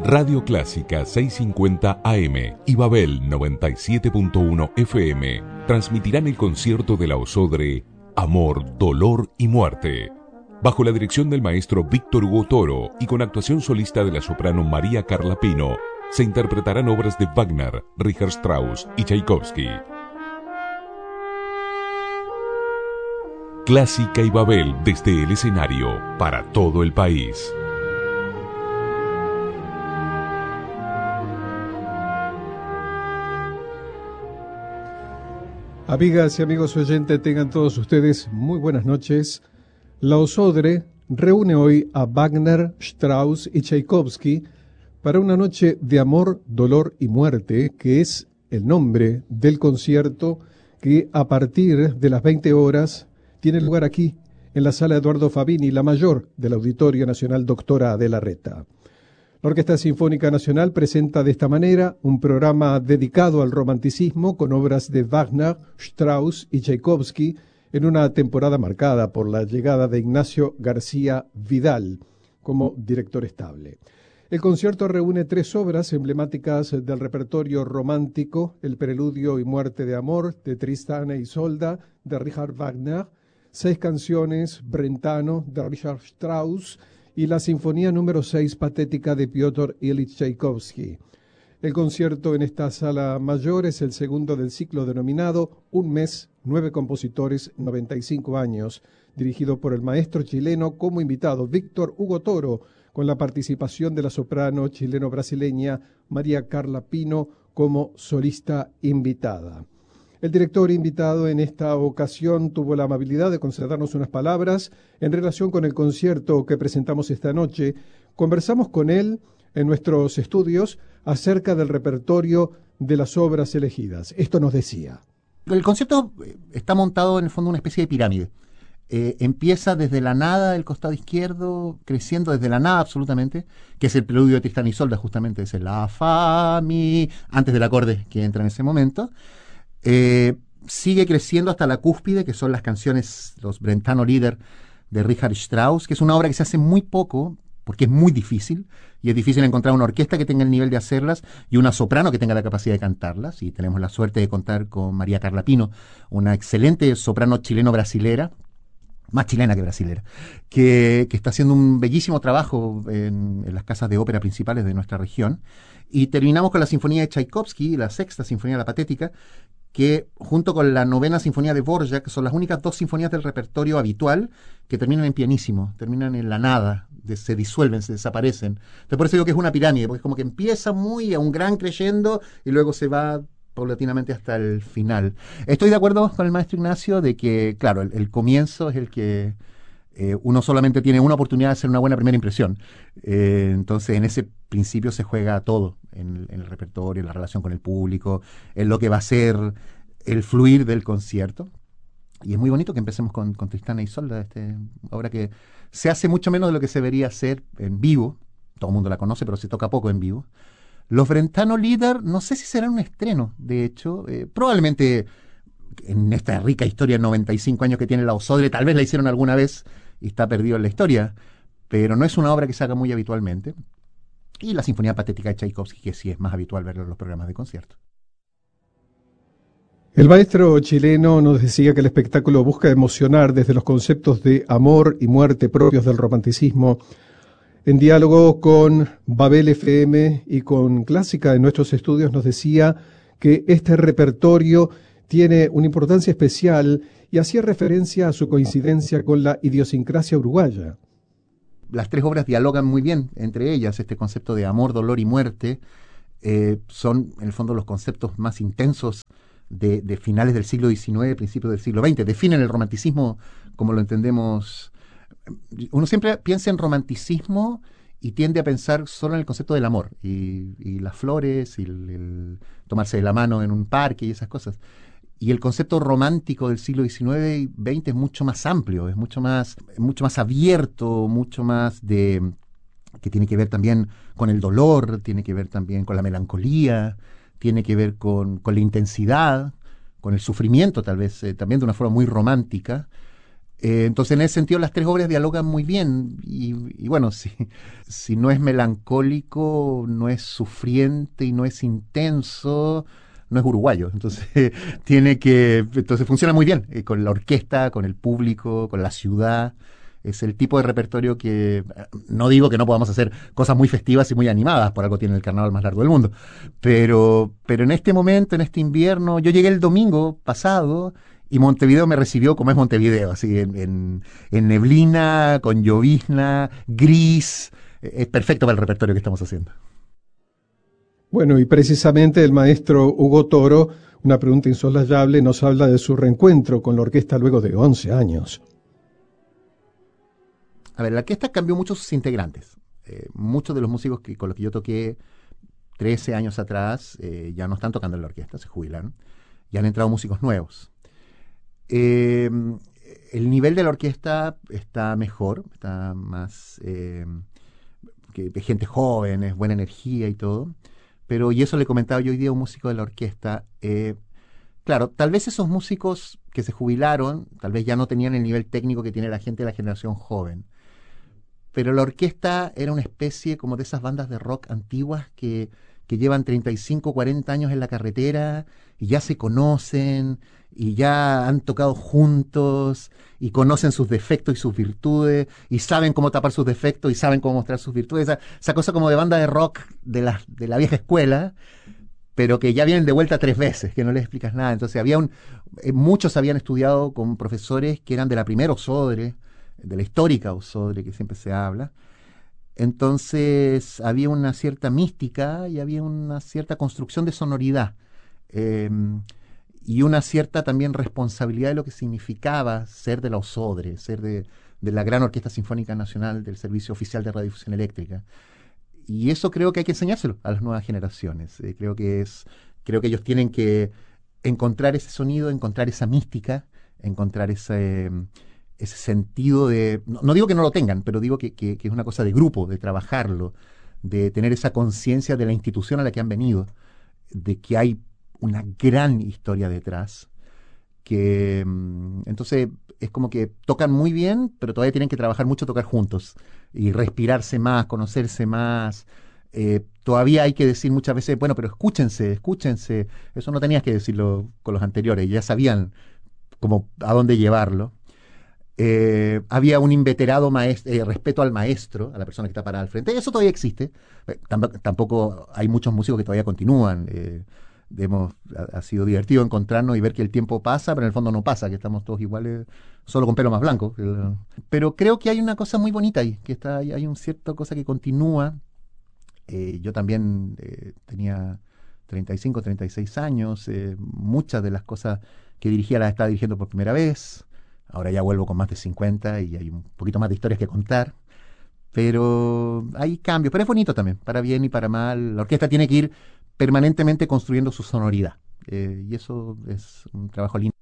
Radio Clásica 650 AM y Babel 97.1 FM transmitirán el concierto de la Osodre Amor, Dolor y Muerte, bajo la dirección del maestro Víctor Hugo Toro y con actuación solista de la soprano María Carla Pino. Se interpretarán obras de Wagner, Richard Strauss y Tchaikovsky. Clásica y Babel desde el escenario para todo el país. Amigas y amigos oyentes, tengan todos ustedes muy buenas noches. La Osodre reúne hoy a Wagner, Strauss y Tchaikovsky para una noche de amor, dolor y muerte, que es el nombre del concierto que a partir de las 20 horas tiene lugar aquí, en la Sala Eduardo Fabini, la mayor del Auditorio Nacional Doctora Adela Reta. La Orquesta Sinfónica Nacional presenta de esta manera un programa dedicado al romanticismo con obras de Wagner, Strauss y Tchaikovsky en una temporada marcada por la llegada de Ignacio García Vidal como director estable. El concierto reúne 3 obras emblemáticas del repertorio romántico: El Preludio y Muerte de Amor, de Tristan e Isolda, de Richard Wagner, 6 canciones, Brentano, de Richard Strauss, y la Sinfonía número 6, Patética, de Piotr Ilyich Tchaikovsky. El concierto en esta sala mayor es el segundo del ciclo denominado Un mes, 9 compositores, 95 años, dirigido por el maestro chileno como invitado Víctor Hugo Toro, con la participación de la soprano chileno-brasileña María Carla Pino como solista invitada. El director invitado en esta ocasión tuvo la amabilidad de concedernos unas palabras en relación con el concierto que presentamos esta noche. Conversamos con él en nuestros estudios acerca del repertorio de las obras elegidas. Esto nos decía. El concierto está montado en el fondo una especie de pirámide. Empieza desde la nada del costado izquierdo, creciendo desde la nada absolutamente, que es el preludio de Tristan y Isolda, justamente es el la, fa, mi, antes del acorde que entra en ese momento. Sigue creciendo hasta la cúspide, que son las canciones, los Brentano Lieder de Richard Strauss, que es una obra que se hace muy poco, porque es muy difícil, y es difícil encontrar una orquesta que tenga el nivel de hacerlas, y una soprano que tenga la capacidad de cantarlas, y tenemos la suerte de contar con María Carla Pino, una excelente soprano chileno-brasilera, más chilena que brasilera, que está haciendo un bellísimo trabajo en las casas de ópera principales de nuestra región. Y terminamos con la Sinfonía de Tchaikovsky, la sexta Sinfonía, la Patética, que junto con la novena Sinfonía de Dvorak son las únicas 2 sinfonías del repertorio habitual que terminan en pianísimo, terminan en la nada, se disuelven, se desaparecen. Entonces por eso digo que es una pirámide, porque es como que empieza muy a un gran creyendo y luego se va paulatinamente hasta el final. Estoy de acuerdo con el maestro Ignacio de que, claro, el comienzo es el que uno solamente tiene una oportunidad de hacer una buena primera impresión. Entonces en ese principio se juega todo, en el repertorio, en la relación con el público, en lo que va a ser el fluir del concierto. Y es muy bonito que empecemos con Tristan e Isolda, obra que se hace mucho menos de lo que se debería hacer en vivo. Todo el mundo la conoce, pero se toca poco en vivo. Los Brentano Lieder, no sé si será un estreno, de hecho, probablemente en esta rica historia de 95 años que tiene la Osodre, tal vez la hicieron alguna vez y está perdido en la historia, pero no es una obra que se haga muy habitualmente. Y la Sinfonía Patética de Tchaikovsky, que sí es más habitual verlo en los programas de concierto. El maestro chileno nos decía que el espectáculo busca emocionar desde los conceptos de amor y muerte propios del romanticismo. En diálogo con Babel FM y con Clásica en nuestros estudios nos decía que este repertorio tiene una importancia especial y hacía referencia a su coincidencia con la idiosincrasia uruguaya. Las 3 obras dialogan muy bien entre ellas. Este concepto de amor, dolor y muerte son en el fondo los conceptos más intensos de finales del siglo XIX, principios del siglo XX. Definen el romanticismo como lo entendemos. Uno siempre piensa en romanticismo y tiende a pensar solo en el concepto del amor y las flores y el tomarse de la mano en un parque y esas cosas. Y el concepto romántico del siglo XIX y XX es mucho más amplio, es mucho más abierto, mucho más que tiene que ver también con el dolor, tiene que ver también con la melancolía, tiene que ver con la intensidad, con el sufrimiento tal vez, también de una forma muy romántica. Entonces, en ese sentido, las tres obras dialogan muy bien. Y bueno, si no es melancólico, no es sufriente y no es intenso, no es uruguayo. Entonces, entonces funciona muy bien con la orquesta, con el público, con la ciudad. Es el tipo de repertorio que, no digo que no podamos hacer cosas muy festivas y muy animadas, por algo tiene el carnaval más largo del mundo, pero en este momento, en este invierno, yo llegué el domingo pasado y Montevideo me recibió como es Montevideo, así en neblina, con llovizna, gris. Es perfecto para el repertorio que estamos haciendo. Bueno, y precisamente el maestro Hugo Toro, una pregunta insoslayable, nos habla de su reencuentro con la orquesta luego de 11 años. A ver, la orquesta cambió mucho sus integrantes. Muchos de los músicos con los que yo toqué 13 años atrás ya no están tocando en la orquesta, se jubilaron, y han entrado músicos nuevos. El nivel de la orquesta está mejor, está más que gente joven, es buena energía y todo, pero y eso le comentaba yo hoy día a un músico de la orquesta. Claro, tal vez esos músicos que se jubilaron, tal vez ya no tenían el nivel técnico que tiene la gente de la generación joven, pero la orquesta era una especie como de esas bandas de rock antiguas que llevan 35, 40 años en la carretera y ya se conocen y ya han tocado juntos y conocen sus defectos y sus virtudes y saben cómo tapar sus defectos y saben cómo mostrar sus virtudes. Esa cosa como de banda de rock de la vieja escuela, pero que ya vienen de vuelta 3 veces, que no les explicas nada. Entonces muchos habían estudiado con profesores que eran de la primera Osodre, de la histórica Osodre, que siempre se habla. Entonces había una cierta mística y había una cierta construcción de sonoridad y una cierta también responsabilidad de lo que significaba ser de la Osodre, ser de la Gran Orquesta Sinfónica Nacional del Servicio Oficial de Radiodifusión Eléctrica. Y eso creo que hay que enseñárselo a las nuevas generaciones. Creo que ellos tienen que encontrar ese sonido, encontrar esa mística, encontrar ese sentido de... No digo que no lo tengan, pero digo que es una cosa de grupo, de trabajarlo, de tener esa conciencia de la institución a la que han venido, de que hay una gran historia detrás, que entonces es como que tocan muy bien, pero todavía tienen que trabajar mucho, tocar juntos, y respirarse más, conocerse más. Todavía hay que decir muchas veces, bueno, pero escúchense, eso no tenías que decirlo con los anteriores, ya sabían como a dónde llevarlo. Había un inveterado respeto al maestro, a la persona que está parada al frente. Eso todavía existe. Tampoco hay muchos músicos que todavía continúan. Ha sido divertido encontrarnos y ver que el tiempo pasa, pero en el fondo no pasa, que estamos todos iguales, solo con pelo más blanco. Pero creo que hay una cosa muy bonita ahí, que hay una cierta cosa que continúa. Yo también tenía 35, 36 años. Muchas de las cosas que dirigía las estaba dirigiendo por primera vez. Ahora ya vuelvo con más de 50 y hay un poquito más de historias que contar. Pero hay cambios. Pero es bonito también, para bien y para mal. La orquesta tiene que ir permanentemente construyendo su sonoridad. Y eso es un trabajo lindo.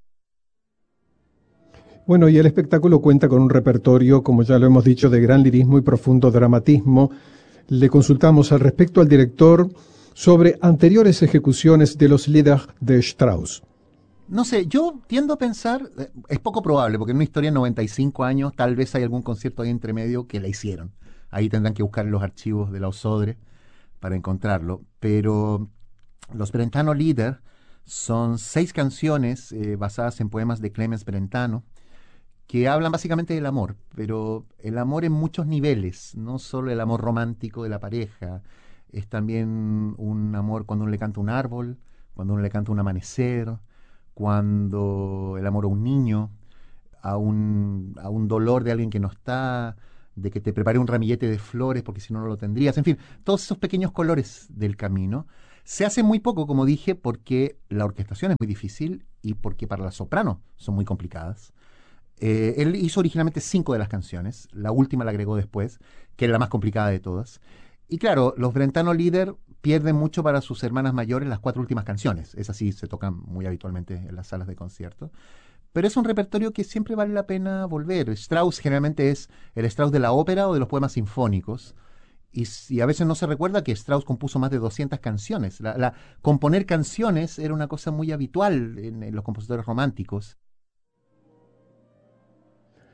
Bueno, y el espectáculo cuenta con un repertorio, como ya lo hemos dicho, de gran lirismo y profundo dramatismo. Le consultamos al respecto al director sobre anteriores ejecuciones de los Lieder de Strauss. No sé, yo tiendo a pensar, es poco probable, porque en una historia de 95 años tal vez hay algún concierto ahí entre medio que la hicieron. Ahí tendrán que buscar en los archivos de la Osodre para encontrarlo. Pero los Brentano Lieder son 6 canciones basadas en poemas de Clemens Brentano que hablan básicamente del amor, pero el amor en muchos niveles, no solo el amor romántico de la pareja, es también un amor cuando uno le canta un árbol, cuando uno le canta un amanecer, cuando el amor a un niño, a un dolor de alguien que no está, de que te prepare un ramillete de flores porque si no, no lo tendrías. En fin, todos esos pequeños colores del camino. Se hace muy poco, como dije, porque la orquestación es muy difícil y porque para la soprano son muy complicadas. Él hizo originalmente 5 de las canciones, la última la agregó después, que era la más complicada de todas. Y claro, los Brentano Lieder pierden mucho para sus hermanas mayores las 4 últimas canciones. Esas sí se tocan muy habitualmente en las salas de concierto. Pero es un repertorio que siempre vale la pena volver. Strauss generalmente es el Strauss de la ópera o de los poemas sinfónicos. Y a veces no se recuerda que Strauss compuso más de 200 canciones. Componer canciones era una cosa muy habitual en los compositores románticos.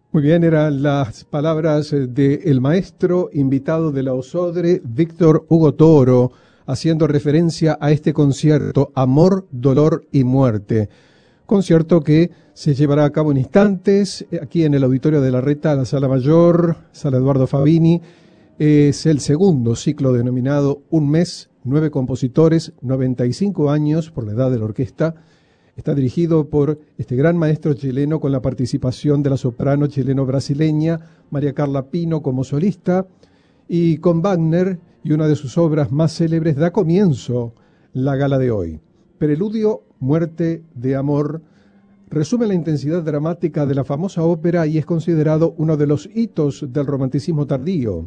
Muy bien, eran las palabras del maestro invitado de la Osodre, Víctor Hugo Toro, haciendo referencia a este concierto, Amor, Dolor y Muerte. Concierto que se llevará a cabo en instantes, aquí en el Auditorio de la Reta, la Sala Mayor, Sala Eduardo Fabini. Es el segundo ciclo denominado Un Mes, 9 compositores, 95 años por la edad de la orquesta. Está dirigido por este gran maestro chileno con la participación de la soprano chileno-brasileña María Carla Pino como solista, y con Wagner y una de sus obras más célebres da comienzo la gala de hoy. Preludio, Muerte de Amor, resume la intensidad dramática de la famosa ópera y es considerado uno de los hitos del romanticismo tardío.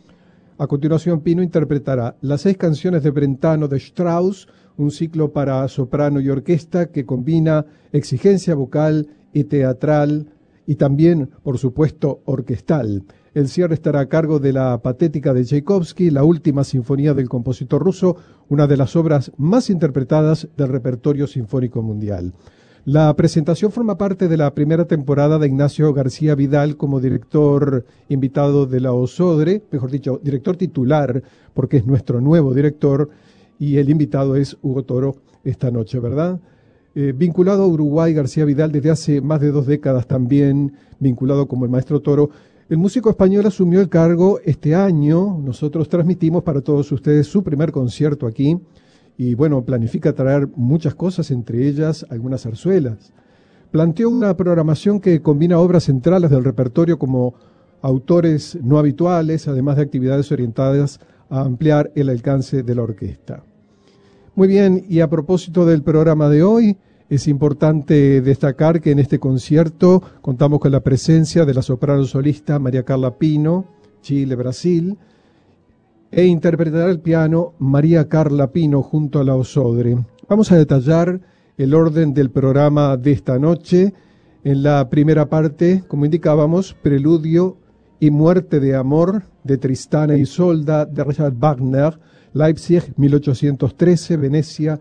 A continuación, Pino interpretará las 6 canciones de Brentano de Strauss, un ciclo para soprano y orquesta que combina exigencia vocal y teatral y también, por supuesto, orquestal. El cierre estará a cargo de la Patética de Tchaikovsky, la última sinfonía del compositor ruso, una de las obras más interpretadas del repertorio sinfónico mundial. La presentación forma parte de la primera temporada de Ignacio García Vidal como director invitado de la Osodre, mejor dicho, director titular, porque es nuestro nuevo director, y el invitado es Hugo Toro esta noche, ¿verdad? Vinculado a Uruguay, García Vidal desde hace más de 2 décadas también, vinculado como el maestro Toro. El músico español asumió el cargo este año. Nosotros transmitimos para todos ustedes su primer concierto aquí. Y bueno, planifica traer muchas cosas, entre ellas algunas zarzuelas. Planteó una programación que combina obras centrales del repertorio como autores no habituales, además de actividades orientadas a ampliar el alcance de la orquesta. Muy bien, y a propósito del programa de hoy, es importante destacar que en este concierto contamos con la presencia de la soprano solista María Carla Pino, Chile, Brasil, e interpretará el piano María Carla Pino junto a la Osodre. Vamos a detallar el orden del programa de esta noche. En la primera parte, como indicábamos, Preludio y Muerte de Amor de Tristana y Isolda de Richard Wagner, Leipzig 1813, Venecia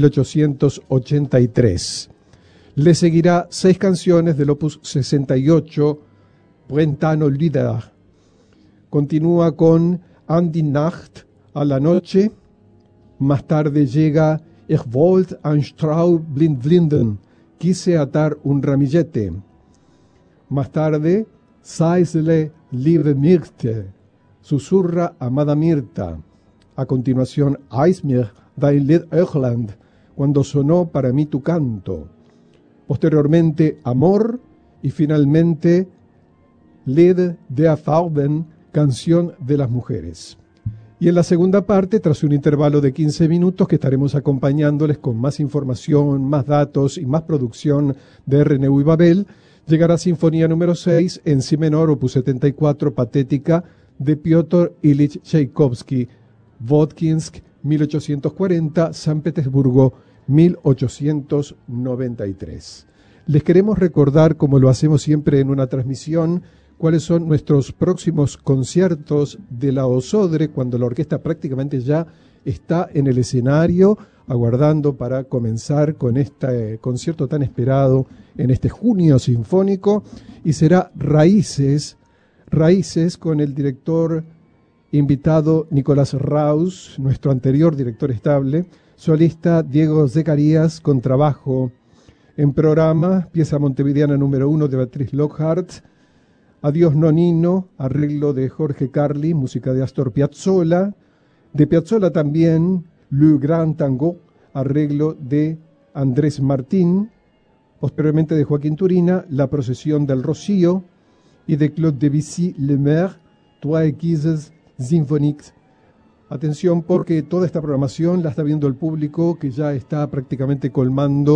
1883. Le seguirá 6 canciones del opus 68, Brentano Lieder. Continúa con An die Nacht, a la noche. Más tarde llega Ich wollte ein Strauß blind blinden, quise atar un ramillete. Más tarde, Seisle liebe Mirte, susurra amada Mirta. A continuación, Eis mir dein Lied Öchland, cuando sonó para mí tu canto. Posteriormente, Amor, y finalmente, Lied der Farben, canción de las mujeres. Y en la segunda parte, tras un intervalo de 15 minutos que estaremos acompañándoles con más información, más datos y más producción de RNU y Babel, llegará Sinfonía número 6 en Si menor, opus 74, Patética, de Piotr Ilich Tchaikovsky, Vodkinsk, 1840, San Petersburgo, 1893. Les queremos recordar, como lo hacemos siempre en una transmisión, cuáles son nuestros próximos conciertos de la Osodre, cuando la orquesta prácticamente ya está en el escenario, aguardando para comenzar con este concierto tan esperado en este junio sinfónico, y será Raíces con el director invitado Nicolás Raus, nuestro anterior director estable, solista Diego Zacarías, contrabajo. En programa, pieza montevideana número 1 de Beatriz Lockhart, Adiós Nonino, arreglo de Jorge Carli, música de Astor Piazzolla. De Piazzolla también, Le Grand Tango, arreglo de Andrés Martín. Posteriormente de Joaquín Turina, La Procesión del Rocío. Y de Claude Debussy, Le Maire, Trois Guises Symphoniques. Atención, porque toda esta programación la está viendo el público, que ya está prácticamente colmando